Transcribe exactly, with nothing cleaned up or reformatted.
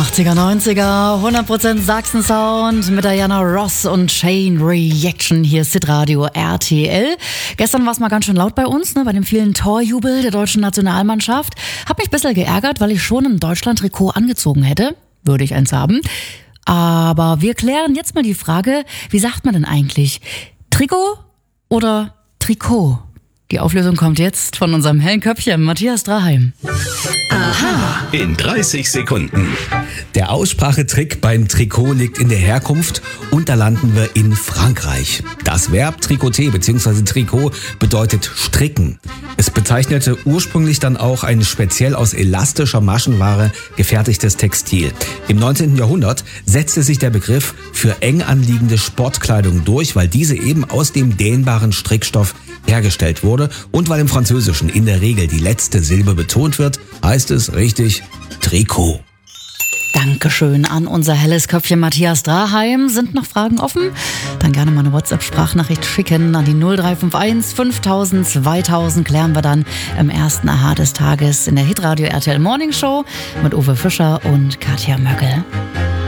achtziger, neunziger, hundert Prozent Sachsen-Sound mit Diana Ross und Chain Reaction. Hier ist Hitradio R T L. Gestern war es mal ganz schön laut bei uns, ne, bei dem vielen Torjubel der deutschen Nationalmannschaft. Hab mich ein bisschen geärgert, weil ich schon ein Deutschland-Trikot angezogen hätte. Würde ich eins haben. Aber wir klären jetzt mal die Frage, wie sagt man denn eigentlich? Trikot oder Trikot? Die Auflösung kommt jetzt von unserem hellen Köpfchen, Matthias Draheim. Aha. In dreißig Sekunden. Der Aussprachetrick beim Trikot liegt in der Herkunft und da landen wir in Frankreich. Das Verb tricoter bzw. Trikot bedeutet stricken. Es bezeichnete ursprünglich dann auch ein speziell aus elastischer Maschenware gefertigtes Textil. Im neunzehnten Jahrhundert setzte sich der Begriff für eng anliegende Sportkleidung durch, weil diese eben aus dem dehnbaren Strickstoff hergestellt wurde und weil im Französischen in der Regel die letzte Silbe betont wird, heißt es richtig Trikot. Dankeschön an unser helles Köpfchen Matthias Draheim. Sind noch Fragen offen? Dann gerne mal eine WhatsApp-Sprachnachricht schicken an die null drei fünf eins fünftausend zweitausend. Klären wir dann im ersten Aha des Tages in der Hitradio R T L Morning Show mit Uwe Fischer und Katja Möckel.